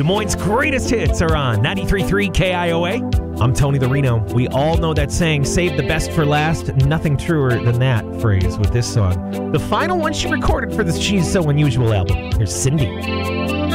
Des Moines' greatest hits are on 93.3 KIOA. I'm Tony the Reno. We all know that saying, save the best for last. Nothing truer than that phrase with this song. The final one she recorded for the She's So Unusual album. Here's Cindy.